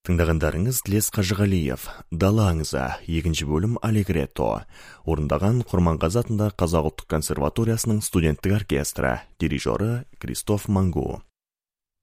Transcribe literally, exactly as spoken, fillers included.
Тыңдағандарыңыз Тлес Қажығалиев, Дала аңызы, екінші бөлім Алегретто. Орындаған Құрманғазы атындағы Қазақ ұлттық консерваториясының студенттік оркестрі, дирижері Кристоф Мангу.